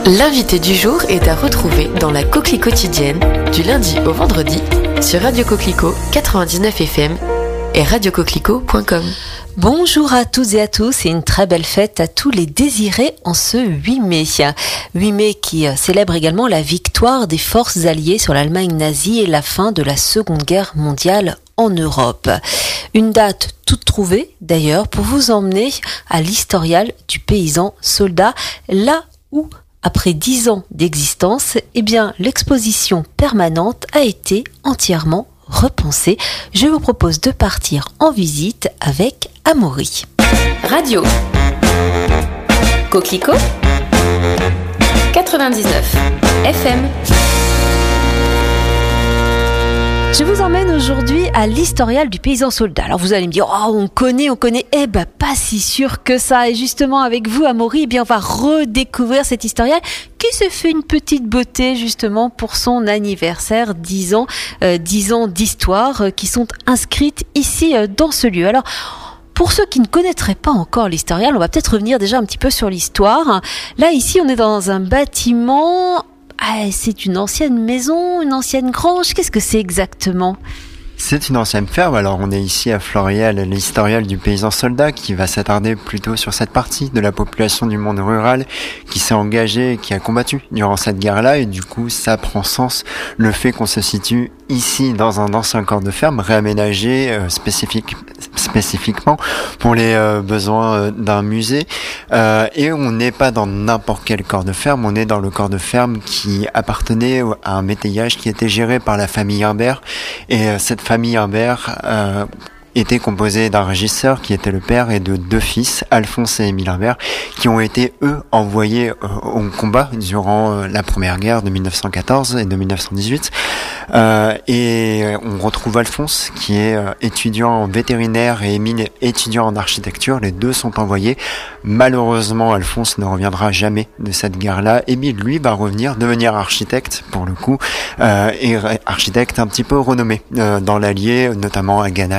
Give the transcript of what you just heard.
L'invité du jour est à retrouver dans la Coquelie quotidienne du lundi au vendredi sur Radio Coquelicot 99 FM et radiocoquelicot.com. Bonjour à toutes et à tous et une très belle fête à tous les désirés en ce 8 mai. 8 mai qui célèbre également la victoire des forces alliées sur l'Allemagne nazie et la fin de la Seconde Guerre mondiale en Europe. Une date toute trouvée d'ailleurs pour vous emmener à l'historial du paysan soldat, là où après 10 ans d'existence, l'exposition permanente a été entièrement repensée. Je vous propose de partir en visite avec Amaury. Radio Coquelicot 99 FM. Je vous emmène aujourd'hui à l'historial du paysan soldat. Alors vous allez me dire, on connaît, pas si sûr que ça. Et justement avec vous, Amaury, on va redécouvrir cet historial qui s'est fait une petite beauté justement pour son anniversaire, 10 ans d'histoire qui sont inscrites ici dans ce lieu. Alors, pour ceux qui ne connaîtraient pas encore l'historial, on va peut-être revenir déjà un petit peu sur l'histoire. Là, ici, on est dans un bâtiment. C'est une ancienne maison, une ancienne grange. Qu'est-ce que c'est exactement ? C'est une ancienne ferme. Alors, on est ici à Florial, l'historial du paysan soldat qui va s'attarder plutôt sur cette partie de la population du monde rural qui s'est engagée et qui a combattu durant cette guerre-là. Et du coup, ça prend sens le fait qu'on se situe ici dans un ancien corps de ferme réaménagé spécifiquement pour les besoins d'un musée. Et on n'est pas dans n'importe quel corps de ferme, on est dans le corps de ferme qui appartenait à un métayage qui était géré par la famille Imbert. Et cette famille Imbert était composée d'un régisseur qui était le père et de 2 fils, Alphonse et Émile Imbert, qui ont été, eux, envoyés au combat durant la première guerre de 1914 et de 1918. Et on retrouve Alphonse, qui est étudiant en vétérinaire, et Émile, étudiant en architecture. Les deux sont envoyés. Malheureusement, Alphonse ne reviendra jamais de cette guerre-là. Émile, lui, va revenir, devenir architecte, pour le coup, et architecte un petit peu renommé dans l'Allier, notamment à Ghana,